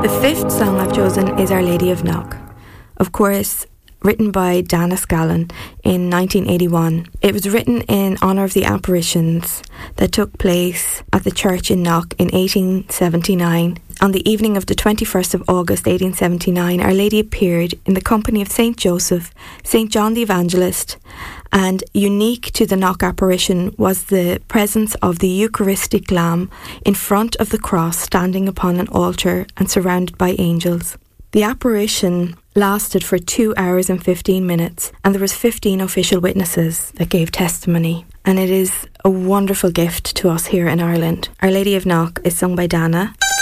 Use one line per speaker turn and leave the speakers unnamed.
The fifth song I've chosen is Our Lady of Knock. Of course, written by Dana Scallon in 1981. It was written in honour of the apparitions that took place at the church in Knock in 1879. On the evening of the 21st of August 1879, Our Lady appeared in the company of St. Joseph, St. John the Evangelist, and unique to the Knock apparition was the presence of the Eucharistic Lamb in front of the cross, standing upon an altar and surrounded by angels. The apparition lasted for 2 hours and 15 minutes, and there was 15 official witnesses that gave testimony. And it is a wonderful gift to us here in Ireland. Our Lady of Knock is sung by Dana.